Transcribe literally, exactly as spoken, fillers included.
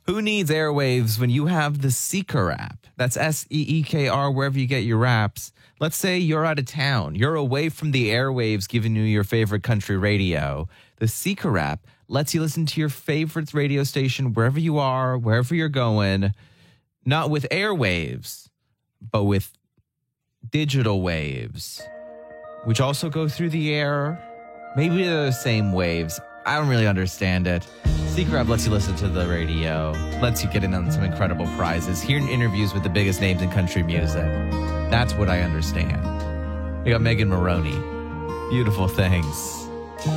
Who needs airwaves when you have the Seeker app? That's S E E K R, wherever you get your apps. Let's say you're out of town. You're away from the airwaves giving you your favorite country radio. The Seeker app lets you listen to your favorite radio station wherever you are, wherever you're going. Not with airwaves, but with digital waves, which also go through the air. Maybe they're the same waves. I don't really understand it. Seeker app lets you listen to the radio, lets you get in on some incredible prizes, hear interviews with the biggest names in country music. That's what I understand. We got Megan Maroney. Beautiful Things.